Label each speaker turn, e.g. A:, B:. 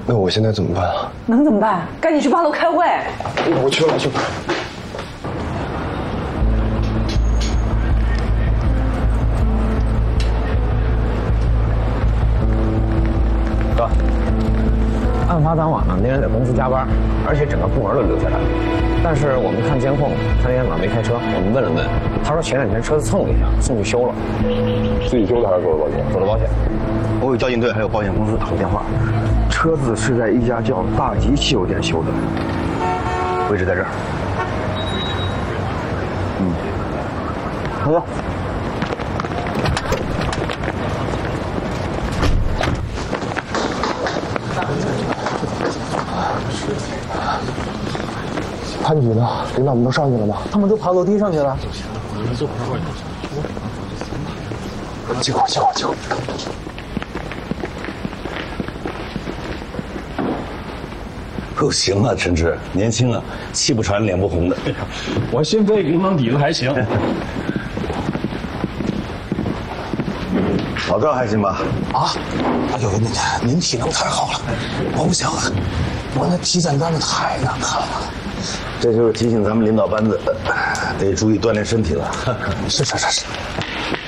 A: 那我现在怎么办啊？
B: 能怎么办？赶紧去8楼开会。
A: 我去了，去了。
C: 哥，案发当晚呢，那人在公司加班，而且整个部门都留下来了。但是我们看监控，他那天晚上没开车。我们问了问，他说前2天车子蹭了一下，送去修了。
A: 自己修的还是做的保险？
C: 做了保险。
D: 我给交警队还有保险公司打过电话，车子是在一家叫大吉汽油店修的，位置在这儿。好的。
A: 潘局呢？领导们都上去了吗？
C: 他们都爬楼梯上去了。
A: 借口。
E: 不行啊，陈志，年轻啊，气不喘，脸不红的。
F: 我心肺功能底子还行。
E: 老赵还行吧？
G: 啊，哎呦，您体能太好了，我不行了，我那体检单子太难看了。
E: 这就是提醒咱们领导班子得注意锻炼身体了。
G: 是。